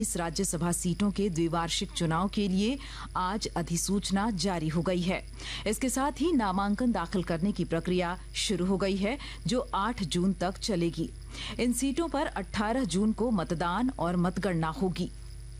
इस राज्यसभा सीटों के द्विवार्षिक चुनाव के लिए आज अधिसूचना जारी हो गई है। इसके साथ ही नामांकन दाखिल करने की प्रक्रिया शुरू हो गई है, जो 8 जून तक चलेगी। इन सीटों पर 18 जून को मतदान और मतगणना होगी।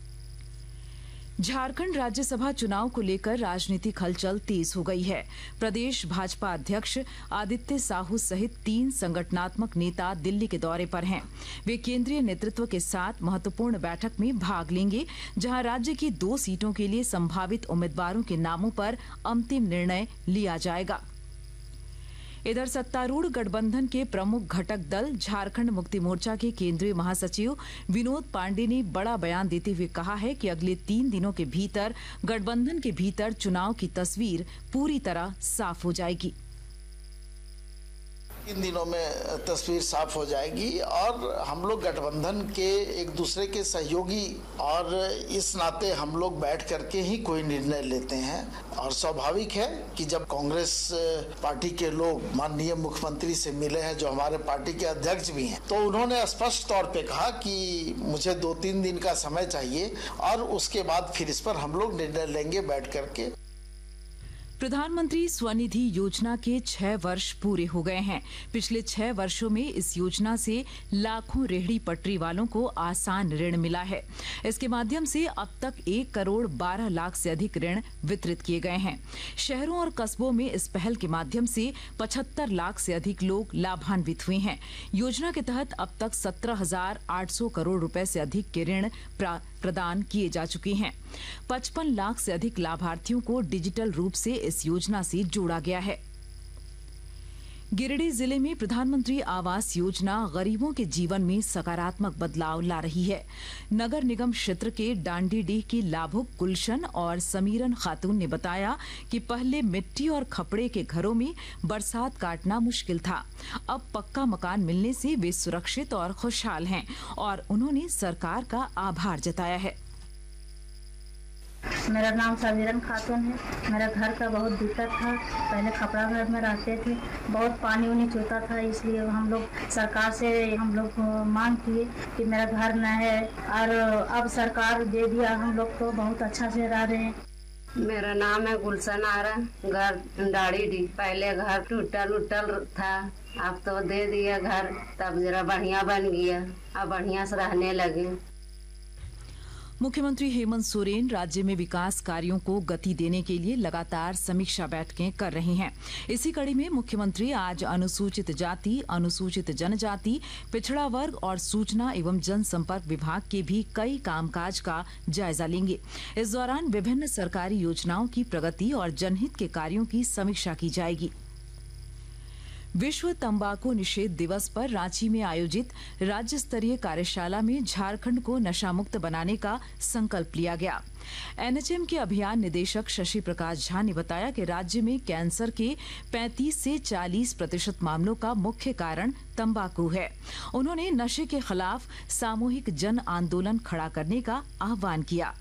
झारखंड राज्यसभा चुनाव को लेकर राजनीतिक हलचल तेज हो गई है। प्रदेश भाजपा अध्यक्ष आदित्य साहू सहित 3 संगठनात्मक नेता दिल्ली के दौरे पर हैं। वे केंद्रीय नेतृत्व के साथ महत्वपूर्ण बैठक में भाग लेंगे, जहां राज्य की 2 सीटों के लिए संभावित उम्मीदवारों के नामों पर अंतिम निर्णय लिया जाएगा। इधर सत्तारूढ़ गठबंधन के प्रमुख घटक दल झारखंड मुक्ति मोर्चा के केंद्रीय महासचिव विनोद पांडे ने बड़ा बयान देते हुए कहा है कि अगले 3 दिनों के भीतर गठबंधन के भीतर चुनाव की तस्वीर पूरी तरह साफ हो जाएगी। 3 दिनों में तस्वीर साफ हो जाएगी और हम लोग गठबंधन के एक दूसरे के सहयोगी और इस नाते हम लोग बैठ करके ही कोई निर्णय लेते हैं। और स्वाभाविक है कि जब कांग्रेस पार्टी के लोग माननीय मुख्यमंत्री से मिले हैं, जो हमारे पार्टी के अध्यक्ष भी हैं, तो उन्होंने स्पष्ट तौर पे कहा कि मुझे 2-3 दिन का समय चाहिए और उसके बाद फिर इस पर हम लोग निर्णय लेंगे बैठ करके। प्रधानमंत्री स्वनिधि योजना के 6 वर्ष पूरे हो गए हैं। पिछले 6 वर्षों में इस योजना से लाखों रेहड़ी पटरी वालों को आसान ऋण मिला है। इसके माध्यम से अब तक 1 करोड़ 12 लाख से अधिक ऋण वितरित किए गए हैं। शहरों और कस्बों में इस पहल के माध्यम से 75 लाख से अधिक लोग लाभान्वित हुए हैं। योजना के तहत अब तक 17,800 करोड़ रुपए से अधिक के ऋण प्रदान किए जा चुके हैं। 55 लाख से अधिक लाभार्थियों को डिजिटल रूप से इस योजना से जोड़ा गया है। गिरिडीह जिले में प्रधानमंत्री आवास योजना गरीबों के जीवन में सकारात्मक बदलाव ला रही है। नगर निगम क्षेत्र के डांडीडीह की लाभुक गुलशन और समीरन खातून ने बताया कि पहले मिट्टी और खपड़े के घरों में बरसात काटना मुश्किल था। अब पक्का मकान मिलने से वे सुरक्षित और खुशहाल हैं और उन्होंने सरकार का आभार जताया है। मेरा नाम समीरन खातून है। मेरा घर का बहुत दिक्कत था। पहले खपड़ा घर में रहते थे, बहुत पानी उनी चूता था, इसलिए हम लोग सरकार से मांग किए कि मेरा घर न है, और अब सरकार दे दिया। हम लोग तो बहुत अच्छा से रह रहे हैं। मेरा नाम है गुलशन आरा, घर डाड़ीडीह। पहले घर टूटल था, अब तो दे दिया घर, तब जरा बढ़िया बन गया, अब बढ़िया से रहने लगे। मुख्यमंत्री हेमंत सोरेन राज्य में विकास कार्यों को गति देने के लिए लगातार समीक्षा बैठकें कर रहे हैं। इसी कड़ी में मुख्यमंत्री आज अनुसूचित जाति, अनुसूचित जनजाति, पिछड़ा वर्ग और सूचना एवं जनसंपर्क विभाग के भी कई कामकाज का जायजा लेंगे। इस दौरान विभिन्न सरकारी योजनाओं की प्रगति और जनहित के कार्यों की समीक्षा की जाएगी। विश्व तंबाकू निषेध दिवस पर रांची में आयोजित राज्य स्तरीय कार्यशाला में झारखंड को नशा मुक्त बनाने का संकल्प लिया गया। एनएचएम के अभियान निदेशक शशि प्रकाश झा ने बताया कि राज्य में कैंसर के 35 से 40% मामलों का मुख्य कारण तंबाकू है। उन्होंने नशे के खिलाफ सामूहिक जन आंदोलन खड़ा करने का आह्वान किया।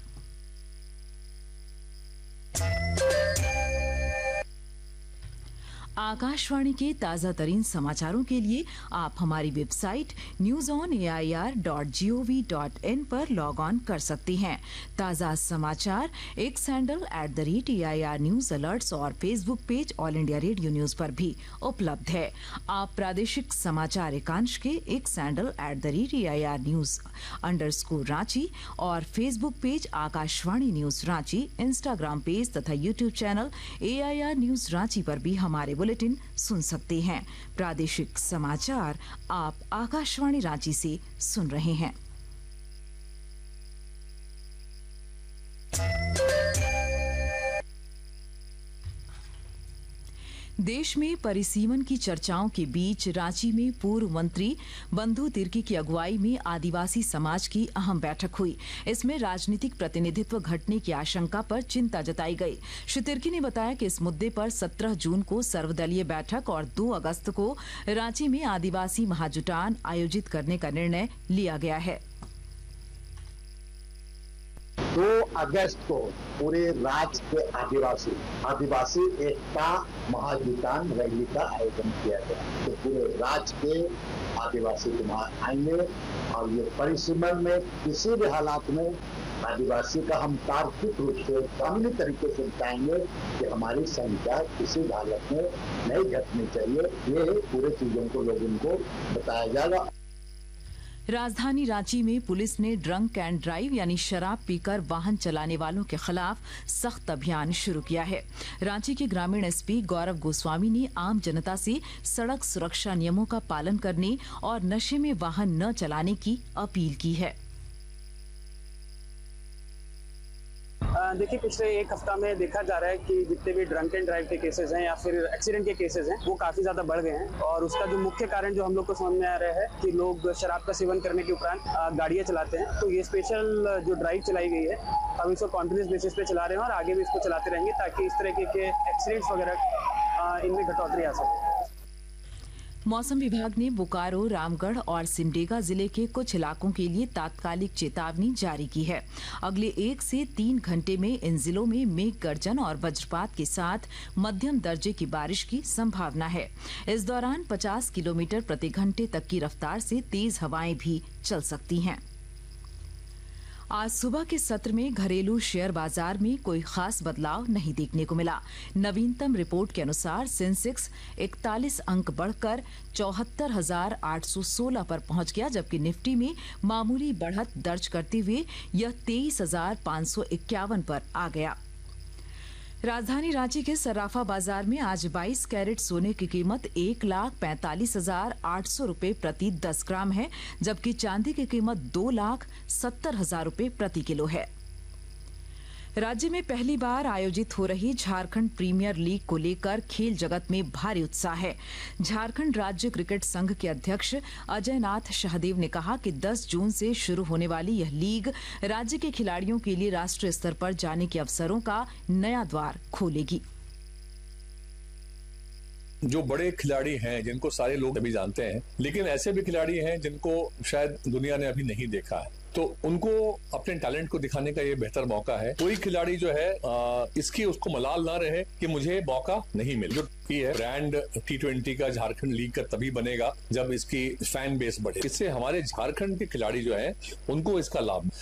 आकाशवाणी के ताजा तरीन समाचारों के लिए आप हमारी वेबसाइट newsonair.gov.in पर लॉग ऑन कर सकते हैं। ताजा समाचार x handle @AIR news alerts और Facebook page all India radio news पर भी उपलब्ध है। आप प्रादेशिक समाचार एकांश के x handle @AIR news _Ranchi और Facebook page Akashvani news Ranchi, Instagram page तथा YouTube channel AIR news Ranchi पर भी हमारे बुलेटिन सुन सकते हैं। प्रादेशिक समाचार आप आकाशवाणी रांची से सुन रहे हैं। देश में परिसीमन की चर्चाओं के बीच रांची में पूर्व मंत्री बंधु तिर्की की अगुवाई में आदिवासी समाज की अहम बैठक हुई। इसमें राजनीतिक प्रतिनिधित्व घटने की आशंका पर चिंता जताई गई। श्री तिर्की ने बताया कि इस मुद्दे पर 17 जून को सर्वदलीय बैठक और 2 अगस्त को रांची में आदिवासी महाजुटान आयोजित करने का निर्णय लिया गया है। 2 अगस्त को पूरे राज्य के आदिवासी एकता महाजुटान रैली का आयोजन किया गया। तो पूरे राज्य के आदिवासी कुमार आएंगे और ये परिसीमन में किसी भी हालात में आदिवासी का हम तार्किक रूप से कानूनी तरीके से बताएंगे कि हमारी संख्या किसी हालत में नहीं घटनी चाहिए। ये पूरे चीजों को लोगों को बताया जाएगा। राजधानी रांची में पुलिस ने ड्रंक एंड ड्राइव यानी शराब पीकर वाहन चलाने वालों के खिलाफ सख्त अभियान शुरू किया है। रांची के ग्रामीण एसपी गौरव गोस्वामी ने आम जनता से सड़क सुरक्षा नियमों का पालन करने और नशे में वाहन न चलाने की अपील की है। देखिए, पिछले एक हफ्ता में देखा जा रहा है कि जितने भी ड्रंक एंड ड्राइव के केसेस हैं या फिर एक्सीडेंट के केसेस हैं वो काफी ज्यादा बढ़ गए हैं। और उसका जो मुख्य कारण जो हम लोग को समझ में आ रहा है कि लोग शराब का सेवन करने के उपरांत गाड़ियां चलाते हैं। तो ये स्पेशल जो ड्राइव चलाई गई है हम इसको कॉन्टिन्यूस बेसिस पे चला रहे हैं और आगे भी इसको चलाते रहेंगे ताकि इस तरह के एक्सीडेंट्स वगैरह इनमें घटोतरी आ सके। मौसम विभाग ने बोकारो, रामगढ़ और सिमडेगा जिले के कुछ इलाकों के लिए तात्कालिक चेतावनी जारी की है। अगले 1 से 3 घंटे में इन जिलों में मेघ गर्जन और वज्रपात के साथ मध्यम दर्जे की बारिश की संभावना है। इस दौरान 50 किलोमीटर प्रति घंटे तक की रफ्तार से तेज हवाएं भी चल सकती हैं। आज सुबह के सत्र में घरेलू शेयर बाजार में कोई खास बदलाव नहीं देखने को मिला। नवीनतम रिपोर्ट के अनुसार सेंसेक्स 41 अंक बढ़कर 74,816 पर पहुंच गया, जबकि निफ्टी में मामूली बढ़त दर्ज करते हुए यह 23,551 पर आ गया। राजधानी रांची के सर्राफा बाजार में आज 22 कैरेट सोने की कीमत 1,45,800 रुपए प्रति 10 ग्राम है, जबकि चांदी की कीमत 2,70,000 रुपए प्रति किलो है। राज्य में पहली बार आयोजित हो रही झारखंड प्रीमियर लीग को लेकर खेल जगत में भारी उत्साह है। झारखंड राज्य क्रिकेट संघ के अध्यक्ष अजय नाथ शाहदेव ने कहा कि 10 जून से शुरू होने वाली यह लीग राज्य के खिलाड़ियों के लिए राष्ट्रीय स्तर पर जाने के अवसरों का नया द्वार खोलेगी। जो बड़े खिलाड़ी हैं जिनको सारे लोग अभी जानते हैं, लेकिन ऐसे भी खिलाड़ी हैं जिनको शायद दुनिया ने अभी नहीं देखा है, तो उनको अपने टैलेंट को दिखाने का ये बेहतर मौका है। कोई खिलाड़ी जो है इसकी उसको मलाल ना रहे कि मुझे मौका नहीं मिला। जो है ब्रांड T20 का झारखंड लीग का तभी बनेगा जब इसकी फैन बेस बढ़े। इससे हमारे झारखंड के खिलाड़ी जो है उनको इसका लाभ।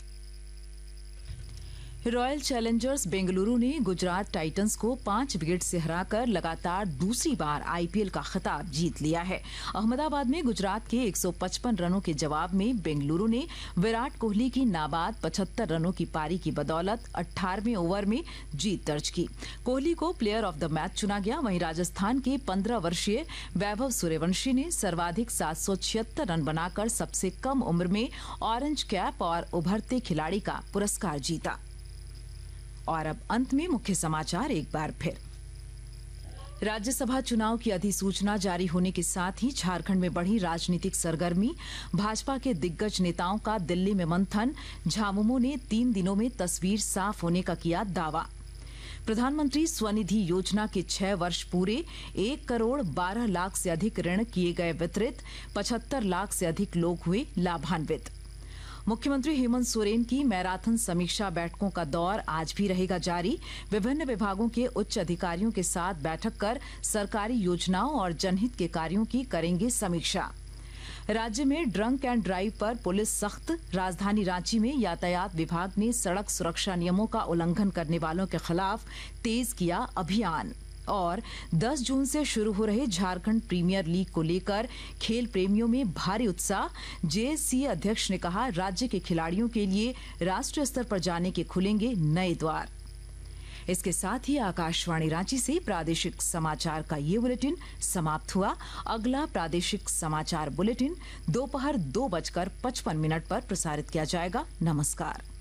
रॉयल चैलेंजर्स बेंगलुरु ने गुजरात टाइटंस को 5 विकेट से हराकर लगातार दूसरी बार आईपीएल का खिताब जीत लिया है। अहमदाबाद में गुजरात के 155 रनों के जवाब में बेंगलुरु ने विराट कोहली की नाबाद 75 रनों की पारी की बदौलत 18वें ओवर में जीत दर्ज की। कोहली को प्लेयर ऑफ द मैच चुना गया। वहीं राजस्थान के 15 वर्षीय वैभव सूर्यवंशी ने सर्वाधिक 776 रन बनाकर सबसे कम उम्र में ऑरेंज कैप और उभरते खिलाड़ी का पुरस्कार जीता। और अब अंत में मुख्य समाचार एक बार फिर। राज्यसभा चुनाव की अधिसूचना जारी होने के साथ ही झारखंड में बढ़ी राजनीतिक सरगर्मी। भाजपा के दिग्गज नेताओं का दिल्ली में मंथन। झामुमो ने 3 दिनों में तस्वीर साफ होने का किया दावा। प्रधानमंत्री स्वनिधि योजना के 6 वर्ष पूरे। 1 करोड़ 12 लाख से अधिक ऋण किए गए वितरित। 75 लाख से अधिक लोग हुए लाभान्वित। मुख्यमंत्री हेमंत सोरेन की मैराथन समीक्षा बैठकों का दौर आज भी रहेगा जारी। विभिन्न विभागों के उच्च अधिकारियों के साथ बैठक कर सरकारी योजनाओं और जनहित के कार्यों की करेंगे समीक्षा। राज्य में ड्रंक एंड ड्राइव पर पुलिस सख्त। राजधानी रांची में यातायात विभाग ने सड़क सुरक्षा नियमों का उल्लंघन करने वालों के खिलाफ तेज किया अभियान। और 10 जून से शुरू हो रहे झारखंड प्रीमियर लीग को लेकर खेल प्रेमियों में भारी उत्साह। जेएससी अध्यक्ष ने कहा, राज्य के खिलाड़ियों के लिए राष्ट्रीय स्तर पर जाने के खुलेंगे नए द्वार। इसके साथ ही आकाशवाणी रांची से प्रादेशिक समाचार का ये बुलेटिन समाप्त हुआ। अगला प्रादेशिक समाचार बुलेटिन दोपहर 2:55 पर प्रसारित किया जाएगा। नमस्कार।